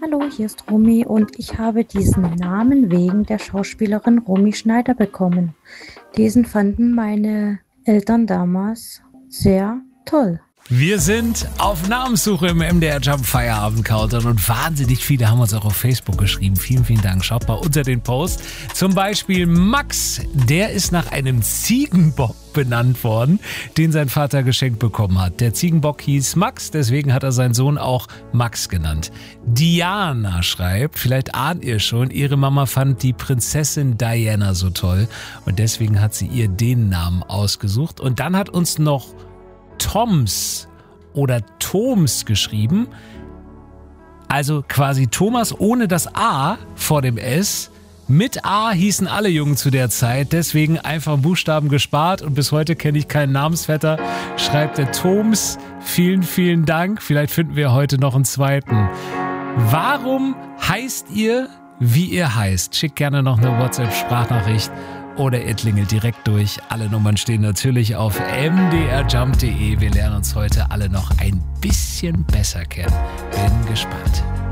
Hallo, hier ist Romy und ich habe diesen Namen wegen der Schauspielerin Romy Schneider bekommen. Diesen fanden meine Eltern damals sehr toll. Wir sind auf Namenssuche im MDR Jump Feierabend Countdown und wahnsinnig viele haben uns auch auf Facebook geschrieben. Vielen, vielen Dank. Schaut mal unter den Post. Zum Beispiel Max, der ist nach einem Ziegenbock benannt worden, den sein Vater geschenkt bekommen hat. Der Ziegenbock hieß Max, deswegen hat er seinen Sohn auch Max genannt. Diana schreibt, vielleicht ahnt ihr schon, ihre Mama fand die Prinzessin Diana so toll und deswegen hat sie ihr den Namen ausgesucht. Und dann hat uns noch Toms oder Toms geschrieben, also quasi Thomas ohne das A vor dem S. Mit A hießen alle Jungen zu der Zeit, deswegen einfach Buchstaben gespart und bis heute kenne ich keinen Namensvetter, schreibt der Toms. Vielen, vielen Dank, vielleicht finden wir heute noch einen zweiten. Warum heißt ihr, wie ihr heißt? Schickt gerne noch eine WhatsApp-Sprachnachricht oder ihr klingelt direkt durch. Alle Nummern stehen natürlich auf mdrjump.de. Wir lernen uns heute alle noch ein bisschen besser kennen. Bin gespannt.